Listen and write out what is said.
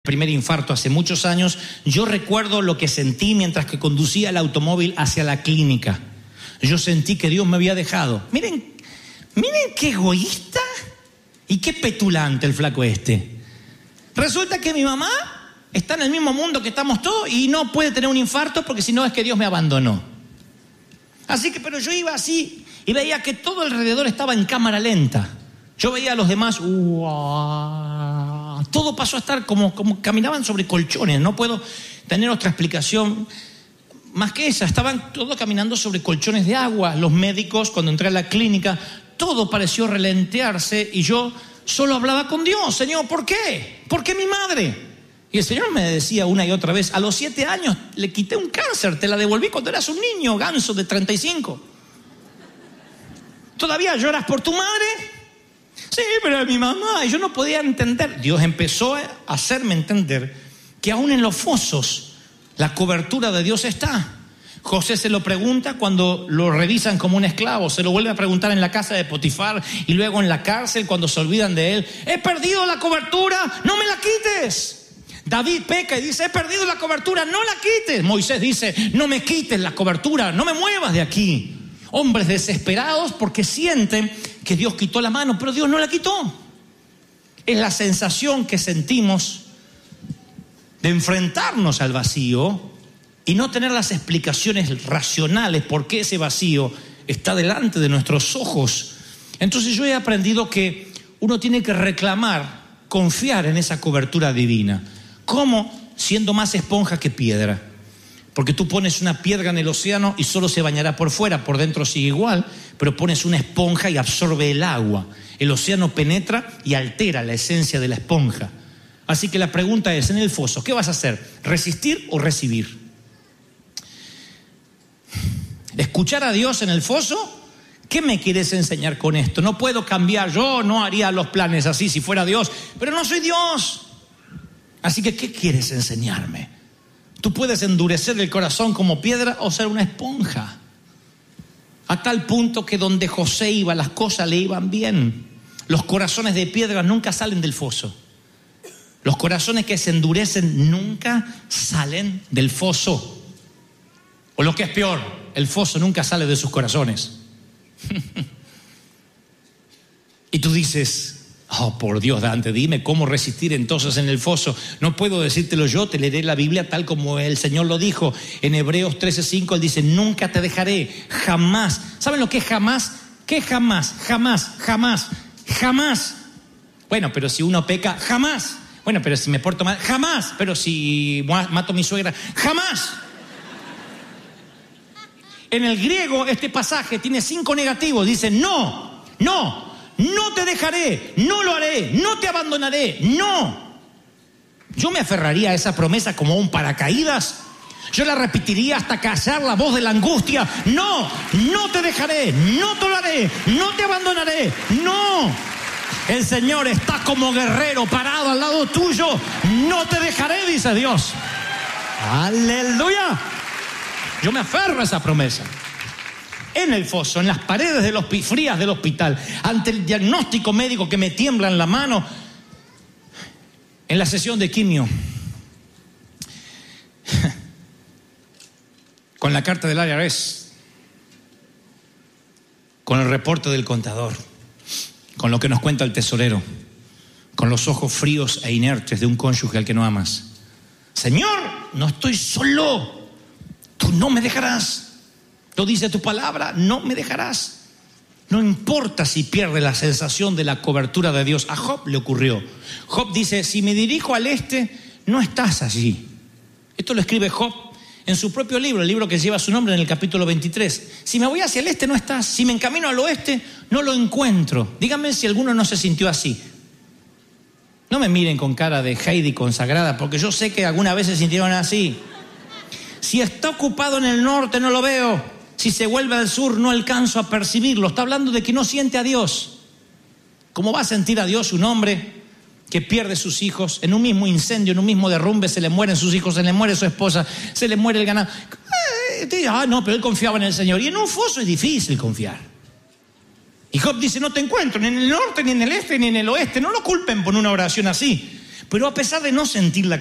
primer infarto hace muchos años, yo recuerdo lo que sentí mientras que conducía el automóvil hacia la clínica. Yo sentí que Dios me había dejado. Miren qué egoísta y qué petulante el flaco este. Resulta que mi mamá está en el mismo mundo que estamos todos y no puede tener un infarto porque si no es que Dios me abandonó. Así que, pero yo iba así y veía que todo alrededor estaba en cámara lenta. Yo veía a los demás, todo pasó a estar como caminaban sobre colchones. No puedo tener otra explicación más que esa. Estaban todos caminando sobre colchones de agua. Los médicos, cuando entré a la clínica, todo pareció relentearse y yo solo hablaba con Dios. Señor, ¿por qué? ¿Por qué mi madre? Y el Señor me decía una y otra vez, a los 7 años le quité un cáncer, te la devolví cuando eras un niño ganso de 35. ¿Todavía lloras por tu madre? Sí, pero mi mamá, y yo no podía entender. Dios empezó a hacerme entender que aún en los fosos la cobertura de Dios está. José se lo pregunta cuando lo revisan como un esclavo, se lo vuelve a preguntar en la casa de Potifar y luego en la cárcel cuando se olvidan de él. He perdido la cobertura, no me la quites. David peca y dice, he perdido la cobertura, no la quites. Moisés dice, no me quites la cobertura, no me muevas de aquí. Hombres desesperados porque sienten que Dios quitó la mano, pero Dios no la quitó. Es la sensación que sentimos de enfrentarnos al vacío y no tener las explicaciones racionales por qué ese vacío está delante de nuestros ojos. Entonces yo he aprendido que uno tiene que reclamar, confiar en esa cobertura divina. ¿Cómo? Siendo más esponja que piedra. Porque tú pones una piedra en el océano y solo se bañará por fuera, por dentro sigue igual, pero pones una esponja y absorbe el agua. El océano penetra y altera la esencia de la esponja. Así que la pregunta es, en el foso, ¿qué vas a hacer? ¿Resistir o recibir? ¿Escuchar a Dios en el foso? ¿Qué me quieres enseñar con esto? No puedo cambiar, yo no haría los planes así si fuera Dios, pero no soy Dios. Así que, ¿qué quieres enseñarme? Tú puedes endurecer el corazón como piedra o ser una esponja. A tal punto que donde José iba, las cosas le iban bien. Los corazones de piedra nunca salen del foso. Los corazones que se endurecen nunca salen del foso. O lo que es peor, el foso nunca sale de sus corazones. Y tú dices, oh, por Dios, Dante, dime cómo resistir entonces en el foso. No puedo decírtelo yo, te leeré la Biblia tal como el Señor lo dijo. En Hebreos 13:5 Él dice, nunca te dejaré, jamás. ¿Saben lo que es jamás? ¿Qué jamás? Jamás, jamás, jamás. Bueno, pero si uno peca, jamás. Bueno, pero si me porto mal, jamás. Pero si mato a mi suegra, jamás. En el griego este pasaje tiene 5 negativos. Dice, no te dejaré, no lo haré, no te abandonaré, no. Yo me aferraría a esa promesa como un paracaídas. Yo la repetiría hasta callar la voz de la angustia. No te dejaré, no te lo haré, no te abandonaré, no. El Señor está como guerrero parado al lado tuyo. No te dejaré, dice Dios. Aleluya. Yo me aferro a esa promesa. En el foso, en las paredes frías del hospital, ante el diagnóstico médico que me tiembla en la mano, en la sesión de quimio, con la carta del IRS, con el reporte del contador, con lo que nos cuenta el tesorero, con los ojos fríos e inertes de un cónyuge al que no amas. Señor, no estoy solo, tú no me dejarás. Lo dice tu palabra, no me dejarás. No importa si pierde la sensación de la cobertura de Dios. A Job le ocurrió. Job dice, si me dirijo al este, no estás allí. Esto lo escribe Job en su propio libro, el libro que lleva su nombre en el capítulo 23. Si me voy hacia el este, no estás. Si me encamino al oeste, no lo encuentro. Díganme si alguno no se sintió así. No me miren con cara de Heidi consagrada, porque yo sé que alguna vez se sintieron así. Si está ocupado en el norte, no lo veo. Si se vuelve al sur, no alcanzo a percibirlo. Está hablando de que no siente a Dios. ¿Cómo va a sentir a Dios un hombre que pierde sus hijos en un mismo incendio, en un mismo derrumbe? Se le mueren sus hijos, se le muere su esposa, se le muere el ganado. No, pero él confiaba en el Señor. Y en un foso es difícil confiar. Y Job dice, no te encuentro ni en el norte, ni en el este, ni en el oeste. No lo culpen por una oración así. Pero a pesar de no sentir la